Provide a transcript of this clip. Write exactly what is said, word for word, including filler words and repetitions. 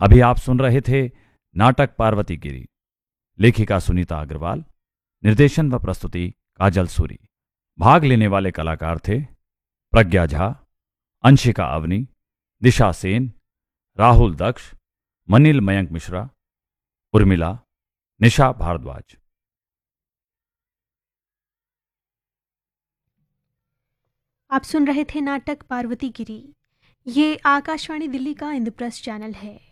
अभी आप सुन रहे थे नाटक पार्वती गिरी। लेखिका सुनीता अग्रवाल, निर्देशन व प्रस्तुति काजल सूरी। भाग लेने वाले कलाकार थे प्रज्ञा झा, अंशिका अवनी, दिशा सेन, राहुल दक्ष, मनिल मयंक मिश्रा, उर्मिला, निशा भारद्वाज। आप सुन रहे थे नाटक पार्वती गिरी। ये आकाशवाणी दिल्ली का इंद्रप्रस्थ चैनल है।